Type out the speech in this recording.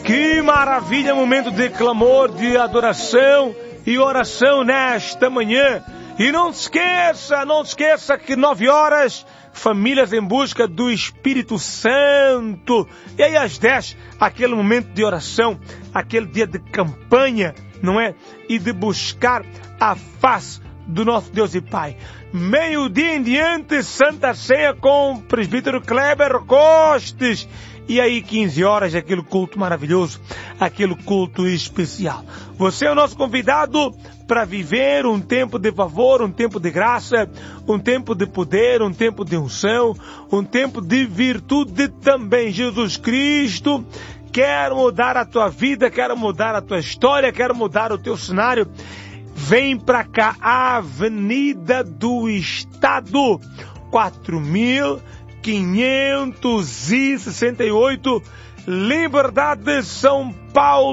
Que maravilha, momento de clamor, de adoração e oração nesta manhã. E não se esqueça que 9 horas, famílias em busca do Espírito Santo. E aí às 10, aquele momento de oração, aquele dia de campanha, não é? E de buscar a face do nosso Deus e Pai. Meio-dia em diante, Santa Ceia com o presbítero Kleber Costes. E aí 15 horas, aquele culto maravilhoso, aquele culto especial. Você é o nosso convidado para viver um tempo de favor, um tempo de graça, um tempo de poder, um tempo de unção, um tempo de virtude também. Jesus Cristo quer mudar a tua vida, quer mudar a tua história, quer mudar o teu cenário. Vem para cá, Avenida do Estado, 4.568, Liberdade, São Paulo.